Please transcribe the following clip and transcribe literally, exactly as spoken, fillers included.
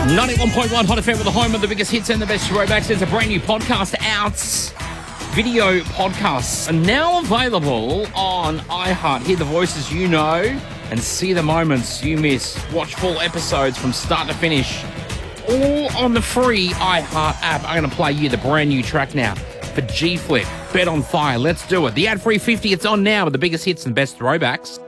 ninety-one point one Hot F M with the home of the biggest hits and the best throwbacks. There's a brand new podcast out. Video podcasts are now available on iHeart. Hear the voices you know and see the moments you miss. Watch full episodes from start to finish. All on the free iHeart app. I'm going to play you the brand new track now for G-Flip. Bet on Fire. Let's do it. The ad-free fifty, it's on now with the biggest hits and best throwbacks.